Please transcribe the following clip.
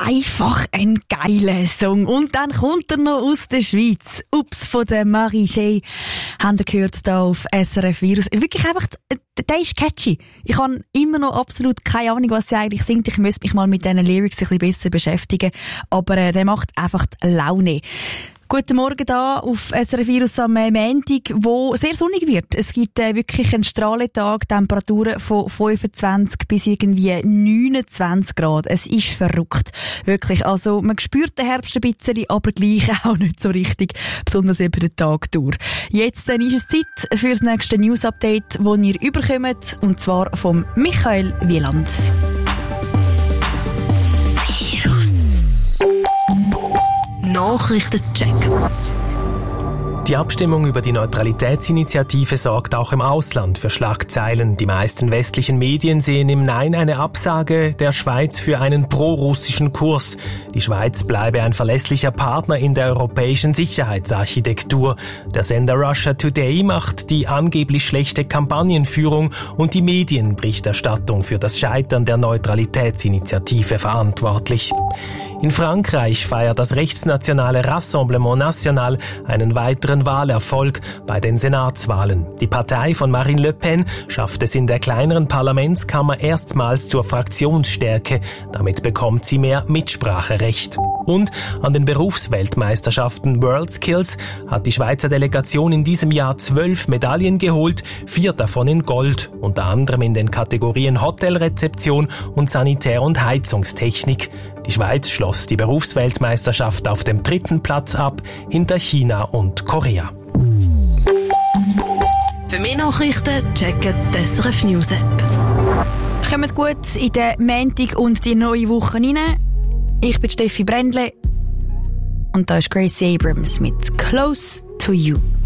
einfach ein geiler Song. Und dann kommt er noch aus der Schweiz. Ups, von der Marie J. Habt ihr gehört hier auf SRF Virus. Wirklich einfach, der ist catchy. Ich habe immer noch absolut keine Ahnung, was sie eigentlich singt. Ich müsste mich mal mit diesen Lyrics ein bisschen besser beschäftigen. Aber der macht einfach Laune. Guten Morgen da auf SRF Virus am Montag, wo sehr sonnig wird. Es gibt wirklich einen Strahlentag, Temperaturen von 25 bis irgendwie 29 Grad. Es ist verrückt. Wirklich. Also, man spürt den Herbst ein bisschen, aber gleich auch nicht so richtig. Besonders eben den Tag durch. Jetzt ist es Zeit für das nächste News-Update, das ihr überkommt. Und zwar vom Michael Wieland. Nachrichtencheck. Die Abstimmung über die Neutralitätsinitiative sorgt auch im Ausland für Schlagzeilen. Die meisten westlichen Medien sehen im Nein eine Absage der Schweiz für einen pro-russischen Kurs. Die Schweiz bleibe ein verlässlicher Partner in der europäischen Sicherheitsarchitektur. Der Sender Russia Today macht die angeblich schlechte Kampagnenführung und die Medienberichterstattung für das Scheitern der Neutralitätsinitiative verantwortlich. In Frankreich feiert das rechtsnationale Rassemblement National einen weiteren Wahlerfolg bei den Senatswahlen. Die Partei von Marine Le Pen schafft es in der kleineren Parlamentskammer erstmals zur Fraktionsstärke. Damit bekommt sie mehr Mitspracherecht. Und an den Berufsweltmeisterschaften WorldSkills hat die Schweizer Delegation in diesem Jahr 12 Medaillen geholt, 4 davon in Gold, unter anderem in den Kategorien Hotelrezeption und Sanitär- und Heizungstechnik. Die Schweiz schloss die Berufsweltmeisterschaft auf dem 3. Platz ab, hinter China und Korea. Für mehr Nachrichten checken die SRF News App. Kommt gut in den Montag und die neue Woche rein. Ich bin Steffi Brändle und da ist Gracie Abrams mit «Close to You».